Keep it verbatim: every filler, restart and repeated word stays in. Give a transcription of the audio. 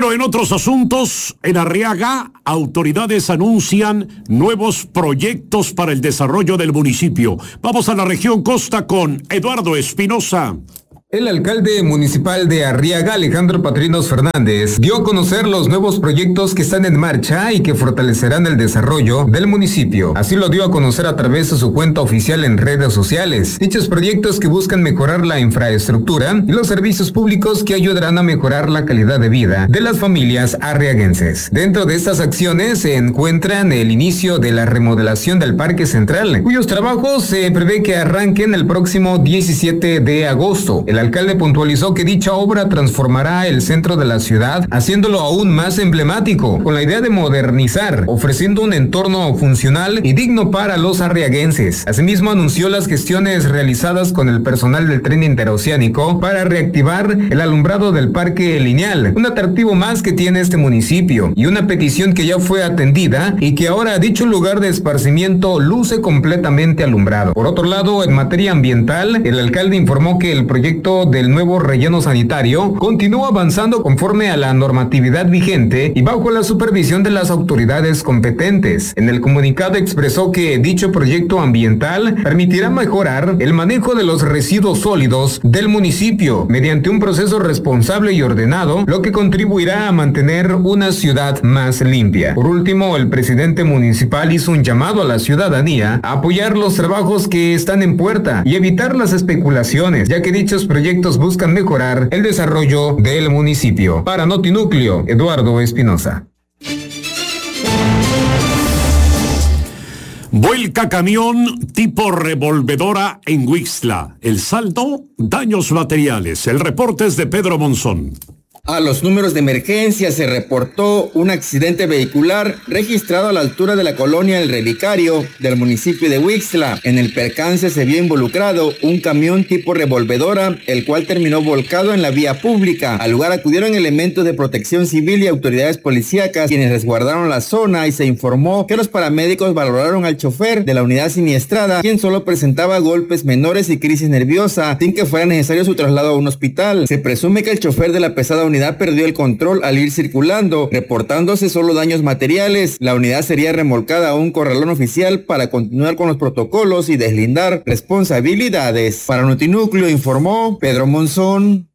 Bueno, en otros asuntos, en Arriaga, autoridades anuncian nuevos proyectos para el desarrollo del municipio. Vamos a la región costa con Eduardo Espinosa. El alcalde municipal de Arriaga, Alejandro Patrinos Fernández, dio a conocer los nuevos proyectos que están en marcha y que fortalecerán el desarrollo del municipio. Así lo dio a conocer a través de su cuenta oficial en redes sociales. Dichos proyectos que buscan mejorar la infraestructura y los servicios públicos que ayudarán a mejorar la calidad de vida de las familias arriaguenses. Dentro de estas acciones se encuentran el inicio de la remodelación del Parque Central, cuyos trabajos se prevé que arranquen el próximo diecisiete de agosto. El alcalde puntualizó que dicha obra transformará el centro de la ciudad, haciéndolo aún más emblemático, con la idea de modernizar, ofreciendo un entorno funcional y digno para los arriaguenses. Asimismo, anunció las gestiones realizadas con el personal del tren interoceánico para reactivar el alumbrado del Parque Lineal, un atractivo más que tiene este municipio, y una petición que ya fue atendida y que ahora dicho lugar de esparcimiento luce completamente alumbrado. Por otro lado, en materia ambiental, el alcalde informó que el proyecto del nuevo relleno sanitario continúa avanzando conforme a la normatividad vigente y bajo la supervisión de las autoridades competentes. En el comunicado expresó que dicho proyecto ambiental permitirá mejorar el manejo de los residuos sólidos del municipio mediante un proceso responsable y ordenado, lo que contribuirá a mantener una ciudad más limpia. Por último, el presidente municipal hizo un llamado a la ciudadanía a apoyar los trabajos que están en puerta y evitar las especulaciones, ya que dichos proyectos proyectos buscan mejorar el desarrollo del municipio. Para Notinúcleo, Eduardo Espinosa. Vuelca camión tipo revolvedora en Huixtla. El saldo, daños materiales. El reporte es de Pedro Monzón. A los números de emergencia se reportó un accidente vehicular registrado a la altura de la colonia El Relicario del municipio de Huixtla. En el percance se vio involucrado un camión tipo revolvedora, el cual terminó volcado en la vía pública. Al lugar acudieron elementos de protección civil y autoridades policíacas, quienes resguardaron la zona, y se informó que los paramédicos valoraron al chofer de la unidad siniestrada, quien solo presentaba golpes menores y crisis nerviosa, sin que fuera necesario su traslado a un hospital. Se presume que el chofer de la pesada unidad unidad perdió el control al ir circulando, reportándose solo daños materiales. La unidad sería remolcada a un corralón oficial para continuar con los protocolos y deslindar responsabilidades. Para Notinúcleo informó Pedro Monzón.